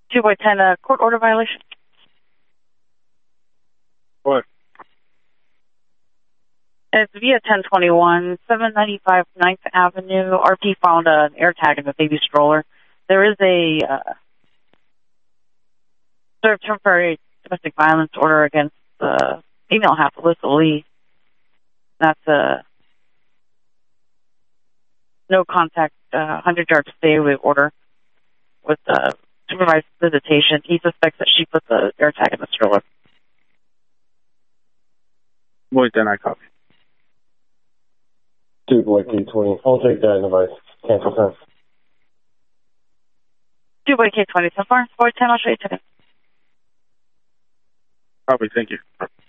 2 by 10, court order violation. What? It's via 1021, 795 9th Avenue. RP found an air tag in the baby stroller. There is a served temporary domestic violence order against the female half, Alyssa Lee. That's a no contact, 100-yard stay away order with supervised visitation. He suspects that she put the air tag in the stroller. Wait, then I copy. Dude, Boy K20. I'll take that advice. Cancel time. 2 by K20 so far. 410, I'll show you today. Copy, thank you.